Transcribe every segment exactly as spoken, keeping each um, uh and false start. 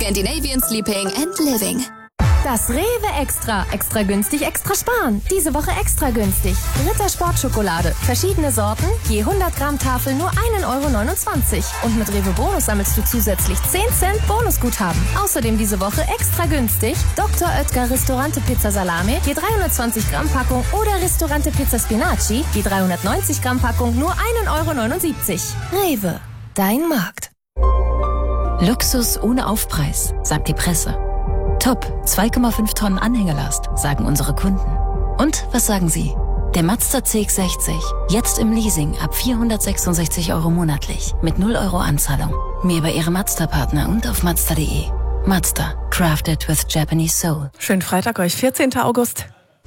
Scandinavian Sleeping and Living. Das Rewe Extra. Extra günstig, extra sparen. Diese Woche extra günstig. Ritter Sportschokolade. Verschiedene Sorten. Je hundert Gramm Tafel nur ein Euro neunundzwanzig. Und mit Rewe Bonus sammelst du zusätzlich zehn Cent Bonusguthaben. Außerdem diese Woche extra günstig. Doktor Oetker Ristorante Pizza Salame. Je dreihundertzwanzig Gramm Packung. Oder Ristorante Pizza Spinaci. Je dreihundertneunzig Gramm Packung nur ein Euro neunundsiebzig. Rewe. Dein Markt. Luxus ohne Aufpreis, sagt die Presse. Top, zwei Komma fünf Tonnen Anhängelast, sagen unsere Kunden. Und was sagen Sie? Der Mazda C X sechzig, jetzt im Leasing ab vierhundertsechsundsechzig Euro monatlich, mit null Euro Anzahlung. Mehr bei Ihrem Mazda-Partner und auf mazda punkt de. Mazda, crafted with Japanese soul. Schönen Freitag euch, vierzehnten August.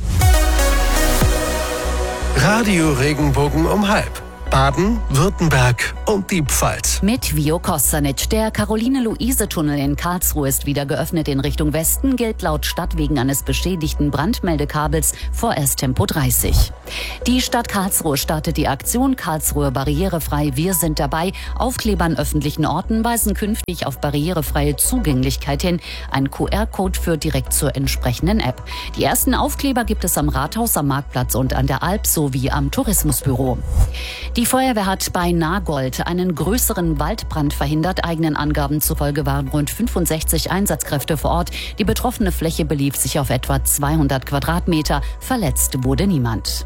Radio Regenbogen um halb. Baden, Württemberg und die Pfalz. Mit Vio Kostanic. Der Caroline-Luise-Tunnel in Karlsruhe ist wieder geöffnet in Richtung Westen, gilt laut Stadt wegen eines beschädigten Brandmeldekabels vorerst Tempo dreißig. Die Stadt Karlsruhe startet die Aktion Karlsruhe barrierefrei. Wir sind dabei. Aufkleber an öffentlichen Orten weisen künftig auf barrierefreie Zugänglichkeit hin. Ein Q R-Code führt direkt zur entsprechenden App. Die ersten Aufkleber gibt es am Rathaus, am Marktplatz und an der Alp sowie am Tourismusbüro. Die Feuerwehr hat bei Nagold einen größeren Waldbrand verhindert. Eigenen Angaben zufolge waren rund fünfundsechzig Einsatzkräfte vor Ort. Die betroffene Fläche belief sich auf etwa zweihundert Quadratmeter. Verletzt wurde niemand.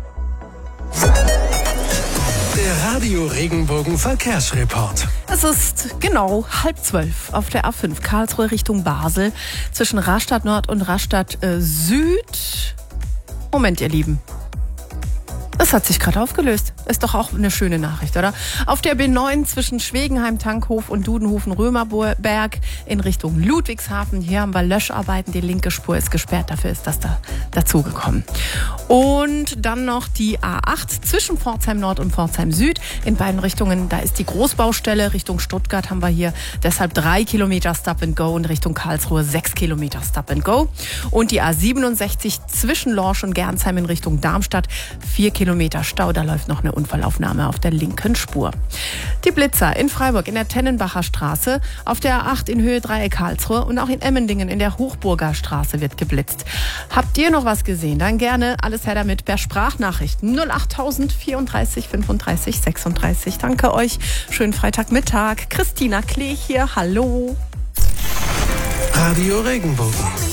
Der Radio Regenbogen Verkehrsreport. Es ist genau halb zwölf auf der A fünf Karlsruhe Richtung Basel zwischen Rastatt Nord und Rastatt äh, Süd. Moment, ihr Lieben. Das hat sich gerade aufgelöst. Ist doch auch eine schöne Nachricht, oder? Auf der B neun zwischen Schwegenheim, Tankhof und Dudenhofen-Römerberg in Richtung Ludwigshafen. Hier haben wir Löscharbeiten. Die linke Spur ist gesperrt. Dafür ist das da dazugekommen. Und dann noch die A acht zwischen Pforzheim Nord und Pforzheim Süd. In beiden Richtungen, da ist die Großbaustelle. Richtung Stuttgart haben wir hier deshalb drei Kilometer Stop and Go und Richtung Karlsruhe sechs Kilometer Stop and Go. Und die A siebenundsechzig zwischen Lorsch und Gernsheim in Richtung Darmstadt vier Kilometer Stau. Da läuft noch eine Unfallaufnahme auf der linken Spur. Die Blitzer in Freiburg in der Tennenbacher Straße, auf der A acht in Höhe Dreieck Karlsruhe und auch in Emmendingen in der Hochburger Straße wird geblitzt. Habt ihr noch was gesehen? Dann gerne alles her damit per Sprachnachricht. null achttausend vierunddreißig fünfunddreißig sechsunddreißig. Danke euch. Schönen Freitagmittag. Christina Klee hier. Hallo. Radio Regenbogen.